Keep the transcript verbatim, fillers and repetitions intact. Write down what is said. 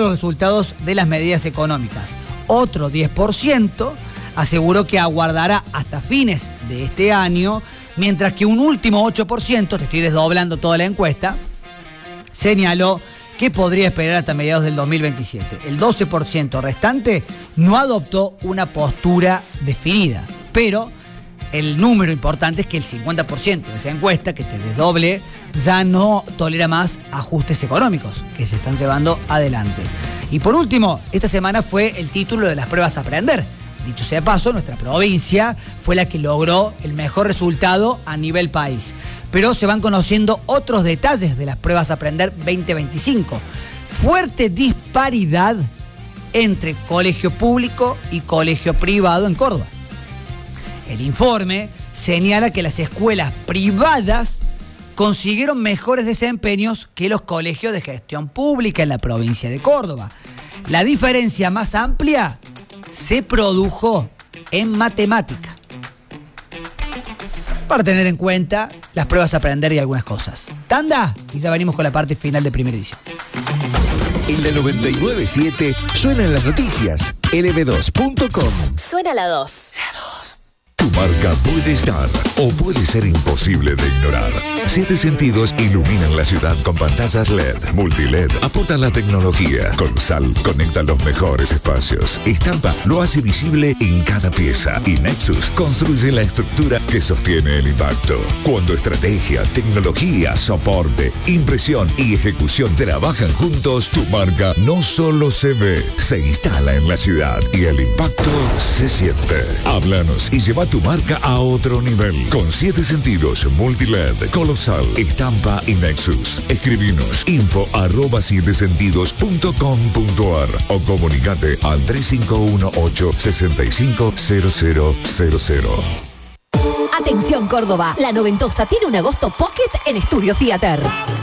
los resultados de las medidas económicas. Otro diez por ciento aseguró que aguardará hasta fines de este año, mientras que un último ocho por ciento, te estoy desdoblando toda la encuesta, señaló que podría esperar hasta mediados del dos mil veintisiete. El doce por ciento restante no adoptó una postura definida, pero el número importante es que el cincuenta por ciento de esa encuesta, que te desdoble, ya no tolera más ajustes económicos que se están llevando adelante. Y por último, esta semana fue el título de las pruebas a aprender. Dicho sea de paso, nuestra provincia fue la que logró el mejor resultado a nivel país. Pero se van conociendo otros detalles de las pruebas a aprender veinte veinticinco. Fuerte disparidad entre colegio público y colegio privado en Córdoba. El informe señala que las escuelas privadas consiguieron mejores desempeños que los colegios de gestión pública en la provincia de Córdoba. La diferencia más amplia se produjo en matemática. Para tener en cuenta las pruebas a aprender y algunas cosas. Tanda, y ya venimos con la parte final de primera edición. En la noventa y nueve punto siete suenan las noticias. L B dos punto com. Suena la dos. La dos. Tu marca puede estar o puede ser imposible de ignorar. Siete Sentidos iluminan la ciudad con pantallas L E D, multi-L E D, aportan la tecnología. Colosal conecta los mejores espacios. Estampa lo hace visible en cada pieza. Y Nexus construye la estructura que sostiene el impacto. Cuando estrategia, tecnología, soporte, impresión y ejecución trabajan juntos, tu marca no solo se ve, se instala en la ciudad y el impacto se siente. Háblanos y lleva tu marca a otro nivel. Con Siete Sentidos, multi-L E D, Colosal, Estampa y Nexus. Escribinos info arroba siete sentidos punto com punto ar o comunicate al tres cinco uno ocho, seis cinco cero cero cero cero. Atención Córdoba, la noventosa tiene un agosto pocket en Estudio Theater.